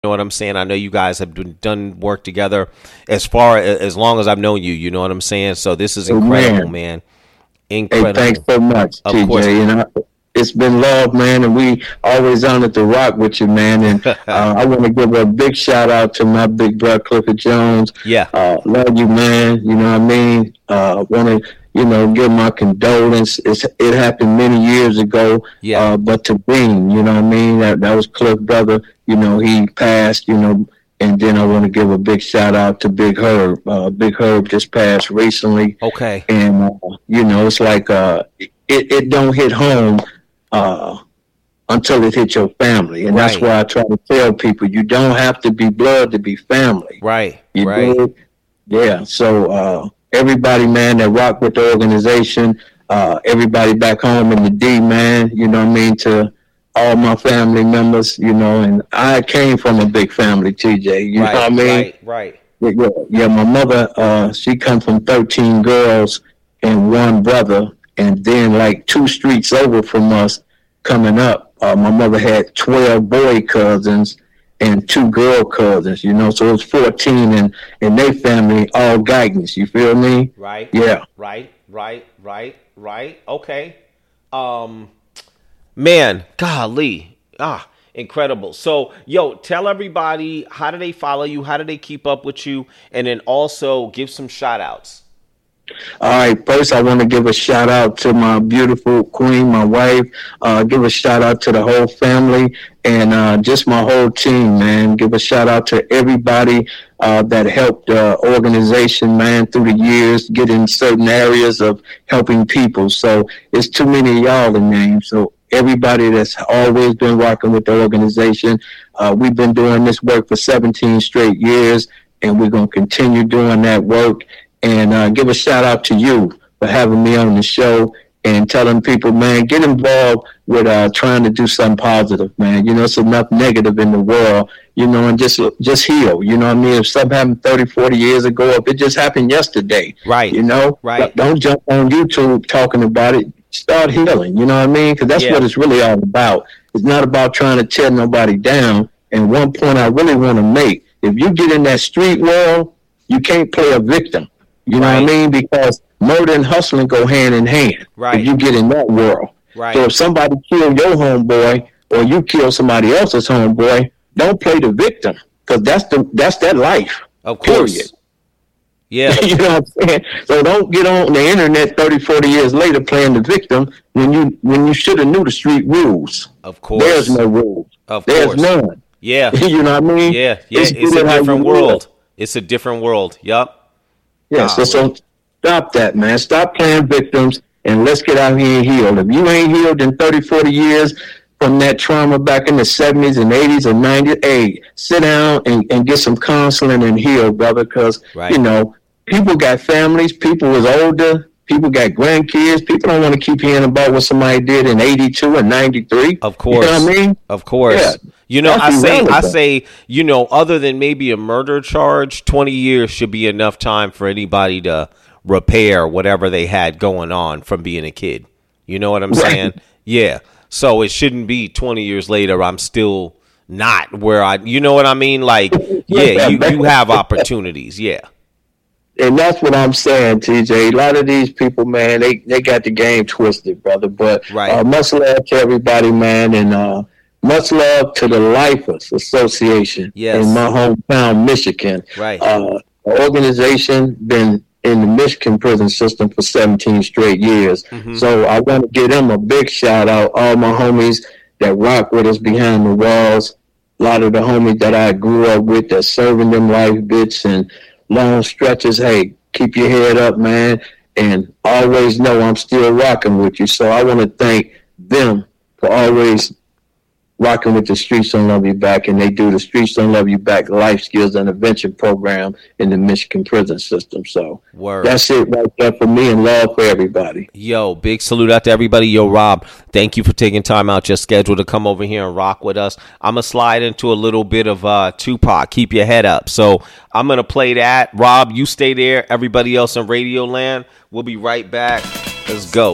know what I'm saying? I know you guys have done work together as long as I've known you. You know what I'm saying? So this is incredible, man. Incredible. Hey, thanks so much, Of TJ. course. You know, it's been love, man, and we always honored to rock with you, man. And I want to give a big shout out to my big brother Clifford Jones. Yeah. Love you, man. You know what I mean? Want to, give my condolence. It happened many years ago. Yeah. But to Bean, you know what I mean? That was Cliff's brother. He passed. And then I want to give a big shout out to Big Herb. Big Herb just passed recently. Okay. And it's like it don't hit home until it hits your family, and that's why I try to tell people you don't have to be blood to be family. Right. You right. know? Yeah. So everybody, man, that rock with the organization, everybody back home in the D, man. You know what I mean? To all my family members, and I came from a big family, TJ. You know what I mean? Right. Yeah, my mother, she come from 13 girls and one brother, and then like 2 streets over from us coming up, my mother had 12 boy cousins and 2 girl cousins, so it was 14 and their family, all Geigans, you feel me? Right. Yeah. Right. Okay. Man, golly. Incredible. So, tell everybody, how do they follow you? How do they keep up with you? And then also give some shout outs. All right. First, I want to give a shout out to my beautiful queen, my wife. Give a shout out to the whole family and just my whole team, man. Give a shout out to everybody that helped the organization, man, through the years, get in certain areas of helping people. So it's too many of y'all to name. So everybody that's always been rocking with the organization, we've been doing this work for 17 straight years, and we're going to continue doing that work. And give a shout out to you for having me on the show and telling people, man, get involved with trying to do something positive, man. It's enough negative in the world, and just heal. You know what I mean? If something happened 30, 40 years ago, if it just happened yesterday, right? Right. Don't jump on YouTube talking about it. Start healing, you know what I mean? Because that's what it's really all about. It's not about trying to tear nobody down. And one point I really want to make, if you get in that street world, you can't play a victim. You know what I mean? Because murder and hustling go hand in hand. Right. If you get in that world. Right. So if somebody kill your homeboy or you kill somebody else's homeboy, don't play the victim, because that's that life. Of course. Period. Yeah. You know what I'm saying? So don't get on the internet 30, 40 years later playing the victim when you should have knew the street rules. Of course. There's no rules. There's none. Yeah. You know what I mean? Yeah. It's a different world. It's a different world. Yup. Yeah, so stop that, man. Stop playing victims and let's get out here and heal. If you ain't healed in 30, 40 years from that trauma back in the 70s and 80s or 90s, hey, sit down and get some counseling and heal, brother, because, people got families, people was older, people got grandkids. People don't want to keep hearing about what somebody did in 82 and 93. Of course. You know what I mean? Of course. Yeah. I say, other than maybe a murder charge, 20 years should be enough time for anybody to repair whatever they had going on from being a kid. You know what I'm saying? Yeah. So it shouldn't be 20 years later, I'm still not where you know what I mean? Like, you have opportunities. Yeah. And that's what I'm saying, TJ. A lot of these people, man, they got the game twisted, brother. But much love to everybody, man, and much love to the Lifers Association in my hometown, Michigan. Right. The organization been in the Michigan prison system for 17 straight years. Mm-hmm. So I want to give them a big shout out. All my homies that rock with us behind the walls. A lot of the homies that I grew up with that serving them life bits and long stretches. Hey, keep your head up, man, and always know I'm still rocking with you. So I want to thank them for always rocking with the Streets Don't Love You Back, and they do the Streets Don't Love You Back Life Skills Intervention Program in the Michigan prison system. So that's it right there for me, and love for everybody. Yo, big salute out to everybody. Yo, Rob, thank you for taking time out your schedule to come over here and rock with us. I'm going to slide into a little bit of Tupac, Keep Your Head Up. So I'm going to play that. Rob, you stay there. Everybody else in Radio Land, we'll be right back. Let's go.